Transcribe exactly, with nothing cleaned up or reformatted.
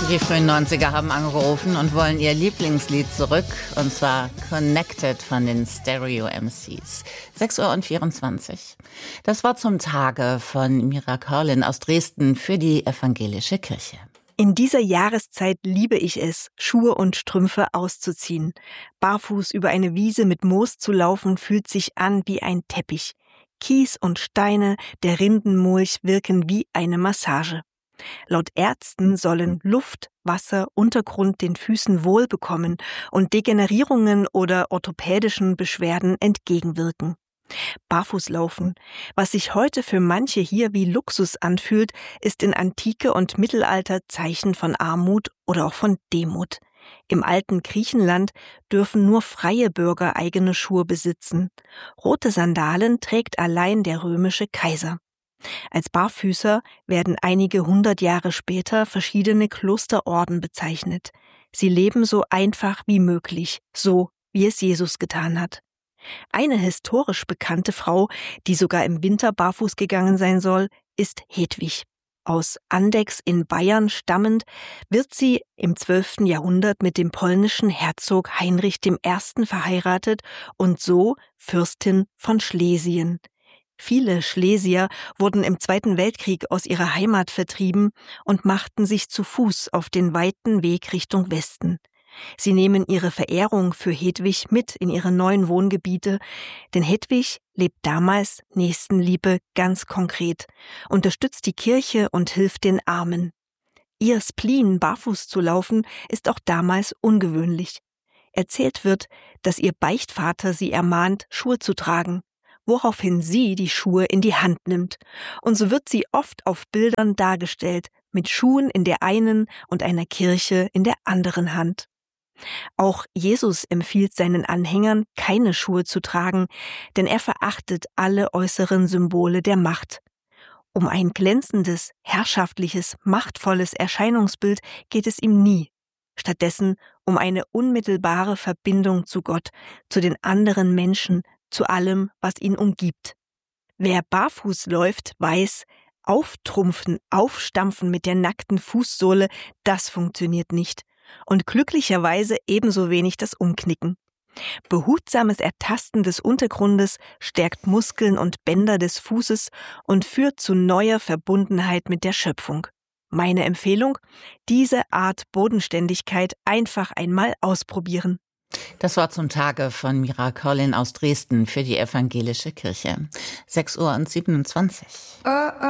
Die frühen neunziger haben angerufen und wollen ihr Lieblingslied zurück, und zwar Connected von den Stereo M Cs. sechs Uhr vierundzwanzig. Das war zum Tage von Mira Körlin aus Dresden für die evangelische Kirche. In dieser Jahreszeit liebe ich es, Schuhe und Strümpfe auszuziehen. Barfuß über eine Wiese mit Moos zu laufen, fühlt sich an wie ein Teppich. Kies und Steine, der Rindenmulch wirken wie eine Massage. Laut Ärzten sollen Luft, Wasser, Untergrund den Füßen wohl bekommen und Degenerierungen oder orthopädischen Beschwerden entgegenwirken. Barfußlaufen, was sich heute für manche hier wie Luxus anfühlt, ist in Antike und Mittelalter Zeichen von Armut oder auch von Demut. Im alten Griechenland dürfen nur freie Bürger eigene Schuhe besitzen. Rote Sandalen trägt allein der römische Kaiser. Als Barfüßer werden einige hundert Jahre später verschiedene Klosterorden bezeichnet. Sie leben so einfach wie möglich, so wie es Jesus getan hat. Eine historisch bekannte Frau, die sogar im Winter barfuß gegangen sein soll, ist Hedwig. Aus Andechs in Bayern stammend, wird sie im zwölften Jahrhundert mit dem polnischen Herzog Heinrich der Erste verheiratet und so Fürstin von Schlesien. Viele Schlesier wurden im Zweiten Weltkrieg aus ihrer Heimat vertrieben und machten sich zu Fuß auf den weiten Weg Richtung Westen. Sie nehmen ihre Verehrung für Hedwig mit in ihre neuen Wohngebiete, denn Hedwig lebt damals Nächstenliebe ganz konkret, unterstützt die Kirche und hilft den Armen. Ihr Spleen, barfuß zu laufen, ist auch damals ungewöhnlich. Erzählt wird, dass ihr Beichtvater sie ermahnt, Schuhe zu tragen, woraufhin sie die Schuhe in die Hand nimmt. Und so wird sie oft auf Bildern dargestellt, mit Schuhen in der einen und einer Kirche in der anderen Hand. Auch Jesus empfiehlt seinen Anhängern, keine Schuhe zu tragen, denn er verachtet alle äußeren Symbole der Macht. Um ein glänzendes, herrschaftliches, machtvolles Erscheinungsbild geht es ihm nie. Stattdessen um eine unmittelbare Verbindung zu Gott, zu den anderen Menschen, zu allem, was ihn umgibt. Wer barfuß läuft, weiß, auftrumpfen, aufstampfen mit der nackten Fußsohle, das funktioniert nicht. Und glücklicherweise ebenso wenig das Umknicken. Behutsames Ertasten des Untergrundes stärkt Muskeln und Bänder des Fußes und führt zu neuer Verbundenheit mit der Schöpfung. Meine Empfehlung: diese Art Bodenständigkeit einfach einmal ausprobieren. Das war zum Tage von Mira Körlin aus Dresden für die evangelische Kirche. sechs Uhr siebenundzwanzig.